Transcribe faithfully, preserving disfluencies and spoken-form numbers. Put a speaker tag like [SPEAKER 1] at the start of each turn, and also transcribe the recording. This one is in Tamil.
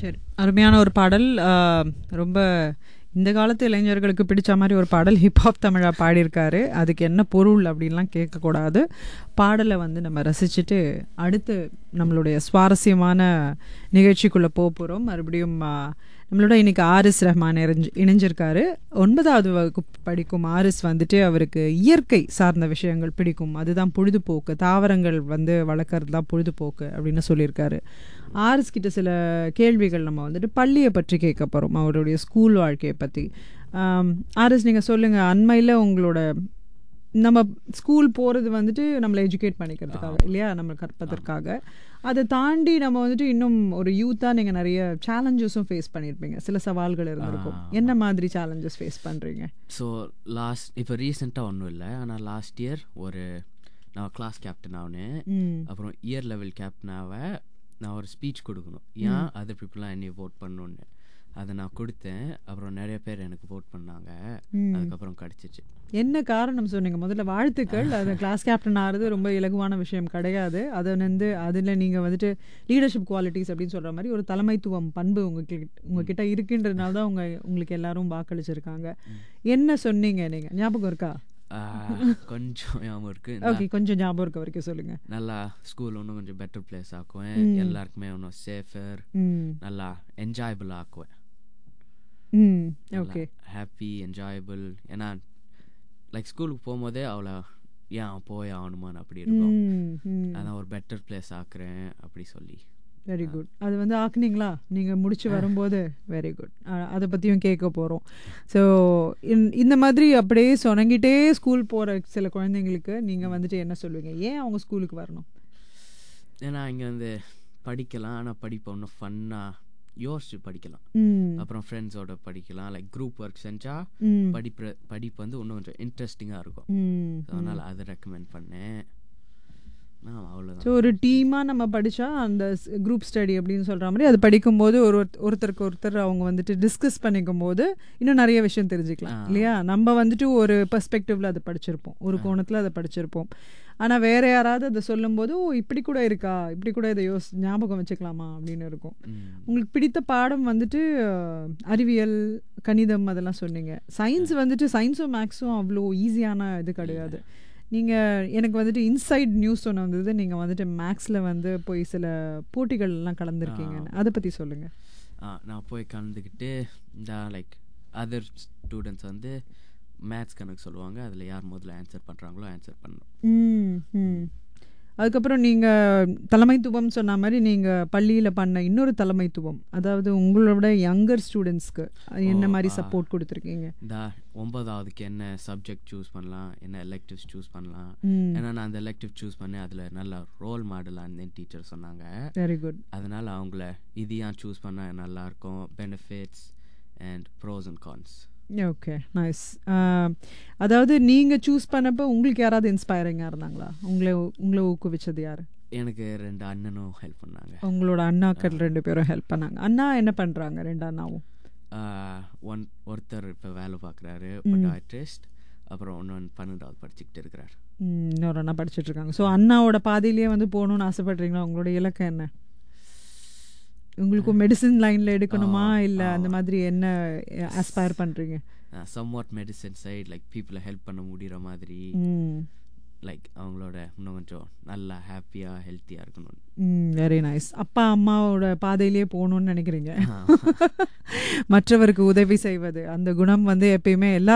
[SPEAKER 1] சரி, அருமையான ஒரு பாடல். ரொம்ப இந்த காலத்து இளைஞர்களுக்கு பிடிச்ச மாதிரி ஒரு பாடல் ஹிப்ஹாப் தமிழா பாடியிருக்காரு. அதுக்கு என்ன பொருள் அப்படின்லாம் கேட்கக்கூடாது. பாடலை வந்து நம்ம ரசிச்சுட்டு அடுத்து நம்மளுடைய சுவாரஸ்யமான நிகழ்ச்சிக்குள்ளே போக போகிறோம். மறுபடியும் நம்மளோட இன்றைக்கி ஆரிஸ் ரஹ்மான் இணைஞ்சு இணைஞ்சிருக்காரு. ஒன்பதாவது வகுப்பு படிக்கும் ஆரிஸ் வந்துட்டு அவருக்கு இயற்கை சார்ந்த விஷயங்கள் பிடிக்கும், அதுதான் பொழுதுபோக்கு, தாவரங்கள் வந்து வளர்க்குறது தான் பொழுதுபோக்கு அப்படின்னு சொல்லியிருக்காரு. ஆரிஸ் கிட்ட சில கேள்விகள் நம்ம வந்துட்டு பள்ளியை பற்றி கேட்க போகிறோம், அவருடைய ஸ்கூல் வாழ்க்கையை பற்றி. ஆரிஸ், நீங்கள் சொல்லுங்கள், அண்மையில் உங்களோட நம்ம ஸ்கூல் போகிறது வந்துட்டு நம்மளை எஜுகேட் பண்ணிக்கிறதுக்காக இல்லையா, நம்ம கற்பதற்காக. அதை தாண்டி நம்ம வந்துட்டு இன்னும் ஒரு யூத்தாக நீங்கள் நிறைய சேலஞ்சஸும் ஃபேஸ் பண்ணியிருப்பீங்க, சில சவால்கள் இருந்திருக்கும். என்ன மாதிரி சேலஞ்சஸ் ஃபேஸ் பண்ணுறீங்க?
[SPEAKER 2] ஸோ லாஸ்ட் இப்போ ரீசெண்டாக ஒன்றும் இல்லை, ஆனால் லாஸ்ட் இயர் ஒரு நான் கிளாஸ் கேப்டன் ஆனேன். அப்புறம் இயர் லெவல் கேப்டனாக நான் ஒரு ஸ்பீச் கொடுக்கணும், ஏன் அதர் பீப்புளாக என்னை vote பண்ணணுன்னு. அதை நான் கொடுத்தேன். அப்புறம் நிறைய பேர் எனக்கு vote பண்ணாங்க. அதுக்கப்புறம் கிடச்சிச்சு.
[SPEAKER 1] என்ன காரணம் சொன்னீங்க? முதல்ல வாழ்த்துக்கள். அது கிளாஸ் கேப்டன் ஆகிறது ரொம்ப இலகுவான விஷயம் கிடையாது. அதை வந்து அதில் நீங்கள் வந்துட்டு லீடர்ஷிப் குவாலிட்டிஸ் அப்படின்னு சொல்கிற மாதிரி ஒரு தலைமைத்துவம் பண்பு உங்ககிட்ட உங்ககிட்ட இருக்கின்றதுனால தான் உங்க உங்களுக்கு எல்லாரும் வாக்களிச்சிருக்காங்க. என்ன சொன்னீங்க நீங்கள், ஞாபகம் இருக்கா?
[SPEAKER 2] கொஞ்சம் ஞாபகம் இருக்கு.
[SPEAKER 1] ஓகே, கொஞ்சம் ஞாபகம் இருக்க வரைக்கும் சொல்லுங்க.
[SPEAKER 2] நல்லா ஸ்கூல் இன்னும் கொஞ்சம் பெட்டர் பிளேஸ் ஆக்குவேன், எல்லாருக்குமே இன்னும் சேஃபர், நல்லா என்ஜாயபிள் ஆக்குவேன்.
[SPEAKER 1] Okay,
[SPEAKER 2] happy enjoyable. ஏன்னா லைக் ஸ்கூலுக்கு போகும்போதே அவ்வளோ ஏன் போய் ஆகணுமான்னு அப்படி இருக்கும். அதான் ஒரு பெட்டர் பிளேஸ் ஆக்குறேன் அப்படி சொல்லி.
[SPEAKER 1] Very good. அது வந்து ஆக்குனீங்களா நீங்கள் முடிச்சு வரும்போது? Very good. அதை பற்றியும் கேட்க போகிறோம். ஸோ இந்த மாதிரி அப்படியே சொன்னங்கிட்டே ஸ்கூல் போகிற சில குழந்தைங்களுக்கு நீங்கள் வந்துட்டு என்ன சொல்லுவீங்க, ஏன் அவங்க ஸ்கூலுக்கு வரணும்?
[SPEAKER 2] ஏன்னா இங்கே வந்து படிக்கலாம், ஆனால் படிப்பை ஒன்றும் ஃபன்னாக யோசிச்சு படிக்கலாம், அப்புறம் ஃப்ரெண்ட்ஸோட படிக்கலாம். லைக் குரூப் ஒர்க் செஞ்சால் படிப்பு படிப்பு வந்து இன்னும் கொஞ்சம் இன்ட்ரெஸ்டிங்காக இருக்கும். அதனால் அதை ரெக்கமெண்ட் பண்ணேன்.
[SPEAKER 1] ஸோ ஒரு டீமாக நம்ம படித்தா அந்த குரூப் ஸ்டடி அப்படின்னு சொல்கிற மாதிரி அது படிக்கும்போது ஒரு ஒருத்தருக்கு ஒருத்தர் அவங்க வந்துட்டு டிஸ்கஸ் பண்ணிக்கும் போது இன்னும் நிறைய விஷயம் தெரிஞ்சுக்கலாம் இல்லையா. நம்ம வந்துட்டு ஒரு பெர்ஸ்பெக்டிவில் அதை படிச்சிருப்போம், ஒரு கோணத்தில் அதை படிச்சிருப்போம். ஆனால் வேறு யாராவது அதை சொல்லும்போது ஓ இப்படி கூட இருக்கா, இப்படி கூட இதை யோசி ஞாபகம் வச்சுக்கலாமா அப்படின்னு இருக்கும். உங்களுக்கு பிடித்த பாடம் வந்துட்டு அறிவியல், கணிதம் அதெல்லாம் சொன்னீங்க. சயின்ஸ் வந்துட்டு சயின்ஸும் மேக்ஸும் அவ்வளோ ஈஸியான இது கிடையாது. நீங்கள் எனக்கு வந்துட்டு இன்சைட் நியூஸ் ஒன்று வந்தது, நீங்கள் வந்துட்டு மேக்ஸில் வந்து போய் சில போட்டிகள்லாம் கலந்துருக்கீங்கன்னு, அதை பற்றி சொல்லுங்கள்.
[SPEAKER 2] நான் போய் கலந்துக்கிட்டு இந்த லைக் அதர் ஸ்டூடெண்ட்ஸ் வந்து மேத்ஸ் கணக்கு சொல்லுவாங்க, அதில் யார் முதல்ல ஆன்சர் பண்ணுறாங்களோ ஆன்சர் பண்ணணும்.
[SPEAKER 1] அதுக்கப்புறம் நீங்கள் தலைமைத்துவம் சொன்ன மாதிரி நீங்கள் பள்ளியில் பண்ண இன்னொரு தலைமைத்துவம், அதாவது உங்களோட யங்கர் ஸ்டூடெண்ட்ஸ்க்கு என்ன மாதிரி சப்போர்ட் கொடுத்துருக்கீங்க?
[SPEAKER 2] இந்த ஒன்பதாவதுக்கு என்ன சப்ஜெக்ட் சூஸ் பண்ணலாம், என்ன எலெக்டிவ்ஸ் சூஸ் பண்ணலாம். ஏன்னா நான் அந்த எலெக்டிவ் சூஸ் பண்ணேன், அதில் நல்ல ரோல் மாடலாக இருந்தேன், டீச்சர் சொன்னாங்க.
[SPEAKER 1] Very good.
[SPEAKER 2] அதனால் அவங்கள இது ஏன் சூஸ் பண்ணால் நல்லாயிருக்கும், benefits and pros and cons.
[SPEAKER 1] Okay, nice. அதாவது நீங்கள் சூஸ் பண்ணப்போ உங்களுக்கு யாராவது இன்ஸ்பைரிங்காக இருந்தாங்களா? உங்களை உங்களை ஊக்குவிச்சது யார்?
[SPEAKER 2] எனக்கு ரெண்டு அண்ணனும் ஹெல்ப் பண்ணாங்க.
[SPEAKER 1] உங்களோட அண்ணாக்கள் ரெண்டு பேரும் ஹெல்ப் பண்ணாங்க. அண்ணா என்ன பண்ணுறாங்க? ரெண்டு அண்ணாவும்
[SPEAKER 2] ஒன் ஒருத்தர் இப்போ வேலை பார்க்குறாரு, படாட்ரிஸ்ட். அப்புறம் இன்னொன்று பன்னெண்டாவது படிச்சுக்கிட்டு இருக்கிறார்.
[SPEAKER 1] இன்னொரு அண்ணா படிச்சுட்டு இருக்காங்க. ஸோ அண்ணாவோட பாதையிலேயே வந்து போகணுன்னு ஆசைப்படுறீங்களா? உங்களோட இலக்கம் என்ன? உங்களுக்கு மெடிசன் லைனில் எடுக்கணுமா இல்லை அந்த மாதிரி என்ன அஸ்பயர் பண்ணுறீங்க?
[SPEAKER 2] சம்வாட் மெடிசன் சைட், லைக் பீப்புளை ஹெல்ப் பண்ண முடிகிற மாதிரி, லைக் அவங்களோட இன்னும் கொஞ்சம் நல்லா ஹாப்பியாக ஹெல்த்தியாக இருக்கணும்.
[SPEAKER 1] Very nice. அப்பா அம்மாவோட பாதையிலே போகணுன்னு நினைக்கிறீங்க. மற்றவருக்கு உதவி செய்வது அந்த குணம் வந்து எப்பயுமே எல்லா